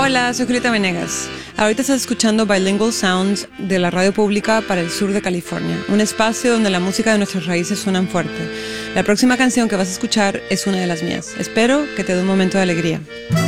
Hola, soy Julieta Venegas. Ahorita estás escuchando Bilingual Sounds de la radio pública para el sur de California, un espacio donde la música de nuestras raíces suenan fuerte. La próxima canción que vas a escuchar es una de las mías. Espero que te dé un momento de alegría.